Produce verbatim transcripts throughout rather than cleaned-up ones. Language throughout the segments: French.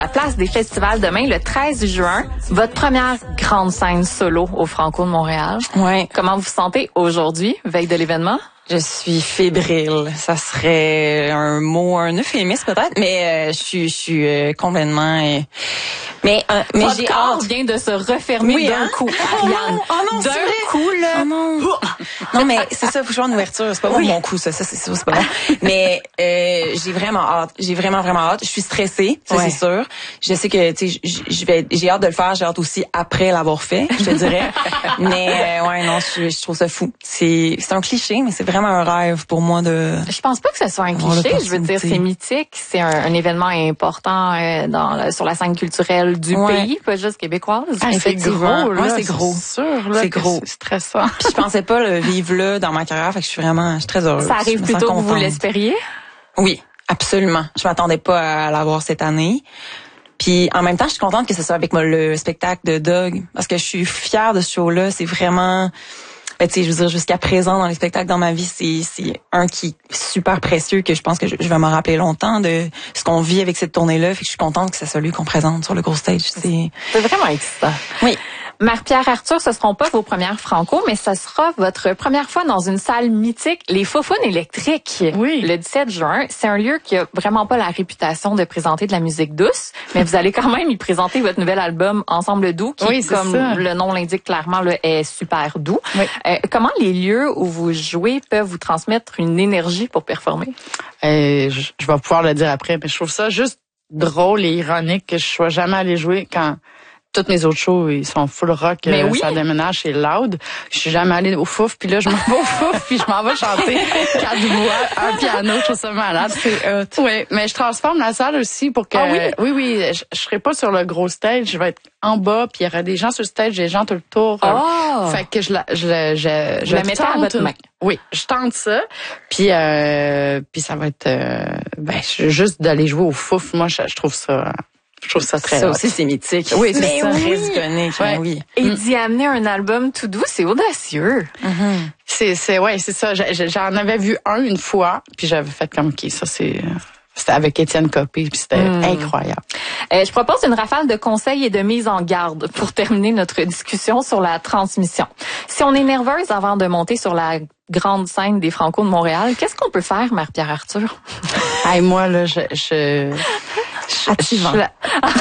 la place des festivals demain, le treize juin, votre première grande scène solo au Franco de Montréal. Ouais. Comment vous vous sentez aujourd'hui, veille de l'événement? Je suis fébrile. Ça serait un mot, un euphémisme peut-être, mais euh, je suis, je suis euh, complètement. Euh, mais euh, mais Votre j'ai corps hâte. vient de se refermer Oui, d'un hein? coup, Oh Ariane. non, oh non, d'un c'est vrai. coup là. Oh non. Non mais c'est ça, faut que je sois en ouverture. C'est pas bon Oui. mon coup, ça, ça c'est ça, c'est pas bon. Mais euh, j'ai vraiment hâte. J'ai vraiment vraiment hâte. Je suis stressée, ça Ouais. c'est sûr. Je sais que tu sais, je- je vais, j'ai hâte de le faire. J'ai hâte aussi après l'avoir fait, je te dirais. mais euh, ouais, non, je, je trouve ça fou. C'est, c'est un cliché, mais c'est vraiment un rêve pour moi de. Je pense pas que ce soit un Avoir cliché. Je veux dire, l'opportunité. c'est mythique. C'est un, un événement important euh, dans la- sur la scène culturelle du Ouais. pays, pas juste québécoise. Ah, c'est Effectivement. gros, là. Ouais, c'est gros. sûr, là, C'est que gros. C'est stressant. Puis je pensais pas le vivre là dans ma carrière, fait que je suis vraiment, je suis très heureuse. Ça Je arrive me plus sens tôt que vous contente. l'espériez? Oui, absolument. Je m'attendais pas à l'avoir cette année. Puis en même temps, je suis contente que ce soit avec moi, le spectacle de Doug, parce que je suis fière de ce show-là. C'est vraiment, ben, tu sais, je veux dire, jusqu'à présent dans les spectacles dans ma vie, c'est c'est un qui est super précieux que je pense que je, je vais m'en rappeler longtemps de ce qu'on vit avec cette tournée-là. Fait que je suis contente que ça soit lui qu'on présente sur le gros stage. C'est C'est vraiment excitant. oui. Marie-Pierre Arthur, ce seront pas vos premières franco, mais ce sera votre première fois dans une salle mythique, les Faufounes électriques. Oui. Le dix-sept juin. C'est un lieu qui a vraiment pas la réputation de présenter de la musique douce, mais vous allez quand même y présenter votre nouvel album Ensemble doux, qui, Oui, c'est comme ça. le nom l'indique clairement, là, est super doux. Oui. Euh, comment les lieux où vous jouez peuvent vous transmettre une énergie pour performer? Et je, je vais pouvoir le dire après, mais je trouve ça juste drôle et ironique que je sois jamais allée jouer quand toutes mes autres shows, ils sont full rock, Mais euh, oui. ça déménage, c'est loud. Je suis jamais allée au Fouf, puis là, je m'en vais au Fouf, puis je m'en vais chanter quatre voix, un piano, je trouve ça malade. C'est hot. Oui, mais je transforme la salle aussi pour que... Ah oui? Oui, oui, je, je serai pas sur le gros stage, je vais être en bas, puis il y aura des gens sur le stage, des gens tout le tour. Oh! Fait que je la, je, la- je, Vous la mettez à tente. votre main. Oui, je tente ça, puis euh, puis ça va être, euh, ben, je- juste d'aller jouer au Fouf, moi, je, je trouve ça... Je trouve ça très Ça hot. aussi, c'est mythique. Oui, c'est mais ça. très iconique. Ouais. ben oui. Et d'y amener un album tout doux, c'est audacieux. C'est, c'est, ouais, c'est ça. J'ai- j'ai- J'en avais vu un une fois, puis j'avais fait comme, OK, ça, c'est... C'était avec Étienne Copé, puis c'était incroyable. Euh, je propose une rafale de conseils et de mise en garde pour terminer notre discussion sur la transmission. Si on est nerveuse avant de monter sur la grande scène des Franco de Montréal, qu'est-ce qu'on peut faire, Marie-Pierre Arthur? Hey, moi, là, je... je, je, Activant. je- la-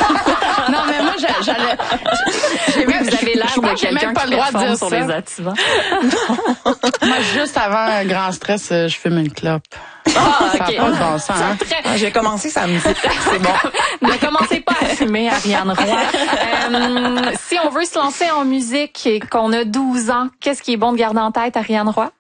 non, mais moi, je- j'allais... j'ai Oui, même- vous avez l'air je pense de que j'ai quelqu'un même pas qui le droit de performe dire sur ça. les activants. Moi, juste avant un grand stress, euh, je fume une clope. Ah, Ça a OK. pas de bon sens, hein? Très- Ah, j'ai commencé, ça me dit. C'est bon. Ne commencez pas à fumer, Ariane Roy. Euh, si on veut se lancer en musique et qu'on a douze ans, qu'est-ce qui est bon de garder en tête, Ariane Roy?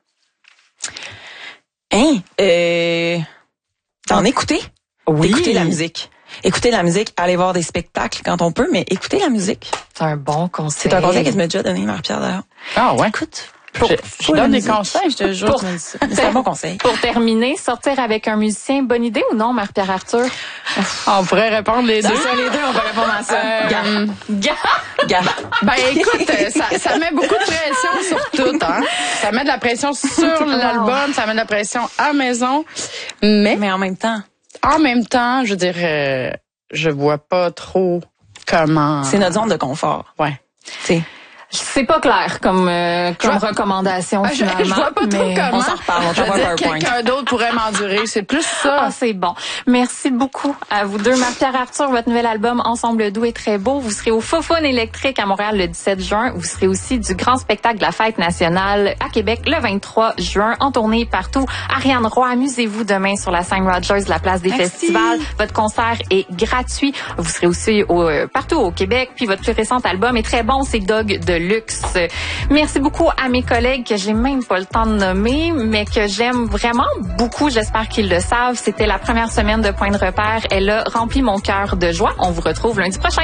Hein? Euh, d'en écouter. Oui. Écouter la musique. Écouter la musique, aller voir des spectacles quand on peut, mais écouter la musique. C'est un bon conseil. C'est un conseil que tu m'as déjà donné, Marie-Pierre, d'ailleurs. Ah, ouais. Écoute. Je, je donne des conseils. Je te jure, Pour- tu m'as dit ça. Mais c'est un bon conseil. Pour terminer, sortir avec un musicien, bonne idée ou non, Marie-Pierre Arthur? On pourrait répondre les deux. C'est ça, les deux, on va répondre à ça. Euh, Gars! Gars. Ben écoute, euh, ça, ça met beaucoup de pression sur tout, hein. Ça met de la pression sur l'album, ça met de la pression à la maison, mais Mais en même temps, en même temps, je dirais, je vois pas trop comment. c'est notre zone de confort. Ouais. Tu sais, C'est pas clair comme, euh, comme Je vois- recommandation, Ah, je, finalement. je vois pas trop mais- comment. on s'en reparle, on je veux t'envoie un dire, PowerPoint. quelqu'un d'autre pourrait m'endurer. C'est plus ça. Ah, c'est bon. Merci beaucoup à vous deux. Marie-Pierre Arthur, votre nouvel album Ensemble doux est très beau. Vous serez au Faufounes électrique à Montréal le dix-sept juin. Vous serez aussi du grand spectacle de la fête nationale à Québec le vingt-trois juin, en tournée partout. Ariane Roy, amusez-vous demain sur la scène Rogers, la place des Merci. festivals. Votre concert est gratuit. Vous serez aussi au, euh, partout au Québec. Puis votre plus récent album est très bon, c'est Dog de luxe. Merci beaucoup à mes collègues que j'ai même pas le temps de nommer, mais que j'aime vraiment beaucoup. J'espère qu'ils le savent. C'était la première semaine de Point de repère. Elle a rempli mon cœur de joie. On vous retrouve lundi prochain.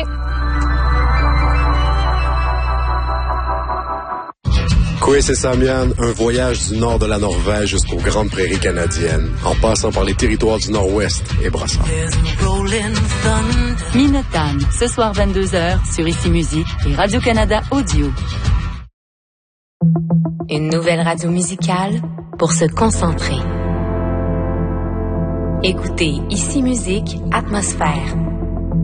Québec et Samian, un voyage du nord de la Norvège jusqu'aux grandes prairies canadiennes, en passant par les territoires du nord-ouest et Brassard. Minotagne, ce soir vingt-deux heures sur Ici Musique et Radio-Canada Audio. Une nouvelle radio musicale pour se concentrer. Écoutez Ici Musique, Atmosphère.